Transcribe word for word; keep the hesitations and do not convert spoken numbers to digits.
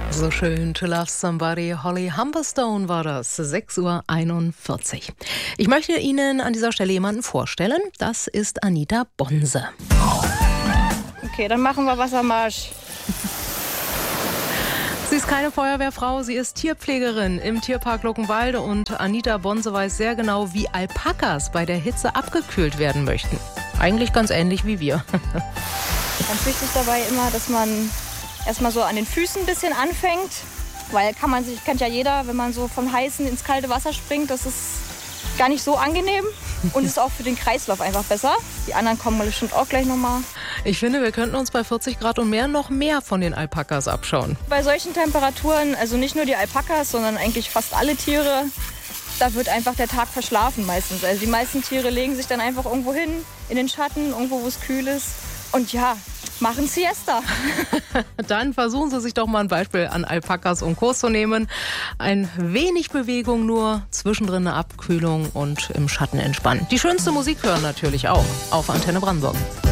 So schön, To Love Somebody, Holly Humberstone war das, sechs Uhr einundvierzig. Ich möchte Ihnen an dieser Stelle jemanden vorstellen, das ist Anita Bonse. Okay, dann machen wir Wassermarsch. Sie ist keine Feuerwehrfrau, sie ist Tierpflegerin im Tierpark Luckenwalde und Anita Bonse weiß sehr genau, wie Alpakas bei der Hitze abgekühlt werden möchten. Eigentlich ganz ähnlich wie wir. Ganz wichtig dabei immer, dass man erstmal so an den Füßen ein bisschen anfängt, weil kann man sich, kennt ja jeder, wenn man so vom heißen ins kalte Wasser springt, das ist gar nicht so angenehm und ist auch für den Kreislauf einfach besser. Die anderen kommen bestimmt auch gleich nochmal. Ich finde, wir könnten uns bei vierzig Grad und mehr noch mehr von den Alpakas abschauen. Bei solchen Temperaturen, also nicht nur die Alpakas, sondern eigentlich fast alle Tiere, da wird einfach der Tag verschlafen meistens. Also die meisten Tiere legen sich dann einfach irgendwo hin, in den Schatten, irgendwo wo es kühl ist und ja, machen Siesta. Dann versuchen Sie sich doch mal ein Beispiel an Alpakas und Kurs zu nehmen. Ein wenig Bewegung nur, zwischendrin eine Abkühlung und im Schatten entspannen. Die schönste Musik hören natürlich auch auf Antenne Brandenburg.